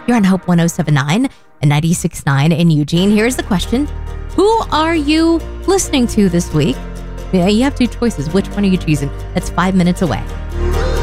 You're on Hope 1079 and 96.9 in Eugene. Here's the question. Who are you listening to this week? You have two choices. Which one are you choosing? That's 5 minutes away.